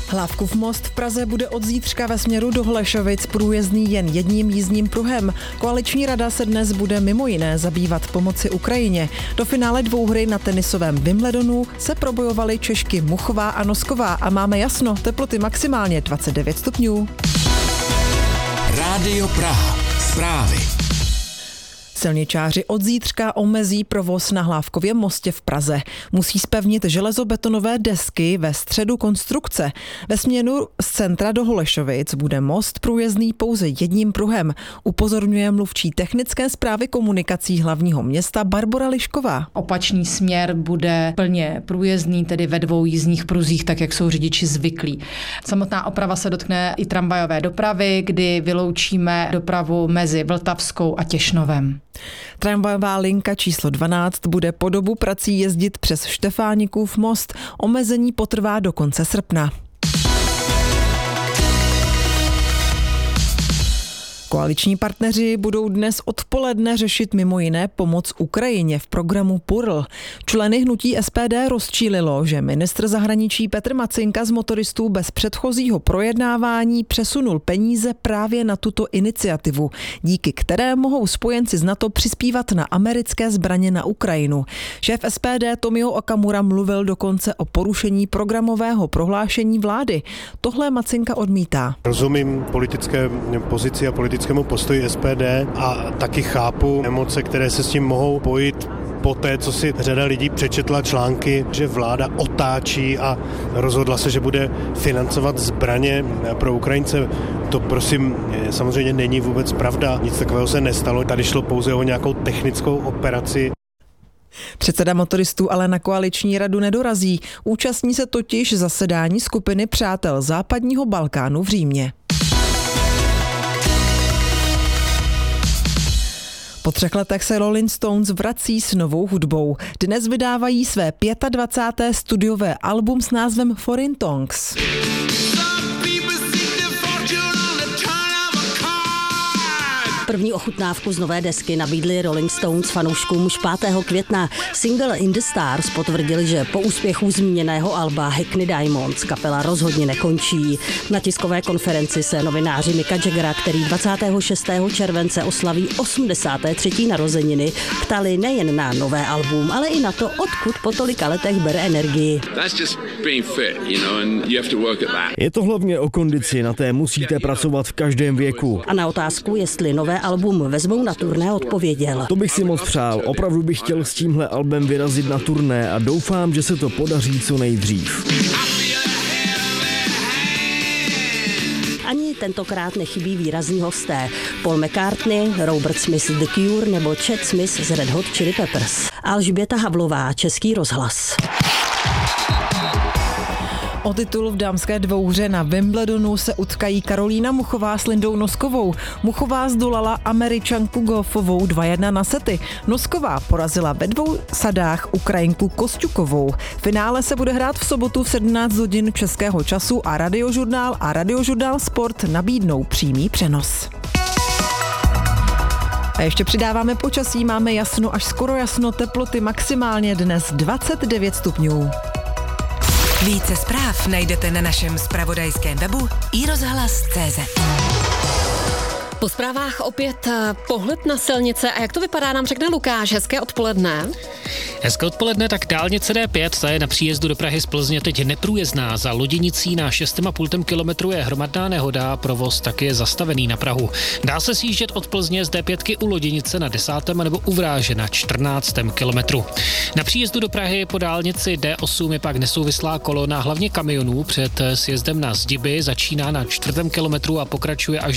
Hlávkův most v Praze bude od zítřka ve směru do Holešovic průjezdný jen jedním jízdním pruhem. Koaliční rada se dnes bude mimo jiné zabývat pomoci Ukrajině. Do finále dvouhry na tenisovém Wimbledonu se probojovaly Češky Muchová a Nosková a máme jasno, teploty maximálně 29 stupňů. Rádio Praha. Zprávy. Silničáři od zítřka omezí provoz na Hlávkově mostě v Praze. Musí zpevnit železobetonové desky ve středu konstrukce. Ve směru z centra do Holešovic bude most průjezdný pouze jedním pruhem, upozorňuje mluvčí technické správy komunikací hlavního města Barbora Lišková. Opačný směr bude plně průjezdný, tedy ve dvou jízdních pruzích, tak jak jsou řidiči zvyklí. Samotná oprava se dotkne i tramvajové dopravy, kdy vyloučíme dopravu mezi Vltavskou a Těšnovem. Tramvajová linka číslo 12 bude po dobu prací jezdit přes Štefánikův most. Omezení potrvá do konce srpna. Koaliční partneři budou dnes odpoledne řešit mimo jiné pomoc Ukrajině v programu PURL. Členy hnutí SPD rozčílilo, že ministr zahraničí Petr Macinka z motoristů bez předchozího projednávání přesunul peníze právě na tuto iniciativu, díky které mohou spojenci z NATO přispívat na americké zbraně na Ukrajinu. Šéf SPD Tomio Okamura mluvil dokonce o porušení programového prohlášení vlády. Tohle Macinka odmítá. Rozumím politické pozici a politickému postoji SPD a taky chápu emoce, které se s tím mohou pojít po té, co si řada lidí přečetla články, že vláda otáčí a rozhodla se, že bude financovat zbraně pro Ukrajince. To prosím samozřejmě není vůbec pravda. Nic takového se nestalo. Tady šlo pouze o nějakou technickou operaci. Předseda motoristů ale na koaliční radu nedorazí. Účastní se totiž zasedání skupiny přátel západního Balkánu v Římě. Po 3 letech se Rolling Stones vrací s novou hudbou. Dnes vydávají své 25. studiové album s názvem Foreign Tongues. První ochutnávku z nové desky nabídli Rolling Stones fanouškům už 5. května. Single In the Stars potvrdil, že po úspěchu zmíněného alba Hackney Diamonds kapela rozhodně nekončí. Na tiskové konferenci se novináři Micka Jaggera, který 26. července oslaví 83. narozeniny, ptali nejen na nové album, ale i na to, odkud po tolika letech bere energii. Je to hlavně o kondici, na té musíte pracovat v každém věku. A na otázku, jestli nové album vezmou na turné, odpověděl. To bych si moc přál, opravdu bych chtěl s tímhle albem vyrazit na turné a doufám, že se to podaří co nejdřív. Ani tentokrát nechybí výrazní hosté. Paul McCartney, Robert Smith z The Cure nebo Chad Smith z Red Hot Chili Peppers. Alžběta Havlová, Český rozhlas. O titul v dámské dvouhře na Wimbledonu se utkají Karolína Muchová s Lindou Noskovou. Muchová zdolala Američanku Goffovou 2-1 na sety. Nosková porazila ve 2 sadách Ukrajinku Kosťukovou. Finále se bude hrát v sobotu v 17 hodin českého času a Radiožurnál Sport nabídnou přímý přenos. A ještě přidáváme počasí, máme jasno až skoro jasno, teploty maximálně dnes 29 stupňů. Více zpráv najdete na našem zpravodajském webu iRozhlas.cz. Po zprávách opět pohled na silnice a jak to vypadá, nám řekne Lukáš. Hezké odpoledne. Hezké odpoledne, tak dálnice D5, ta je na příjezdu do Prahy z Plzně teď neprůjezdná. Za Loděnicí na 6,5 kilometru je hromadná nehoda, provoz taky je zastavený na Prahu. Dá se sjíždět od Plzně z D5 u Loděnice na 10. nebo u Vráže na 14. kilometru. Na příjezdu do Prahy po dálnici D8 je pak nesouvislá kolona hlavně kamionů před sjezdem na Zdiby, začíná na 4. kilometru a pokračuje až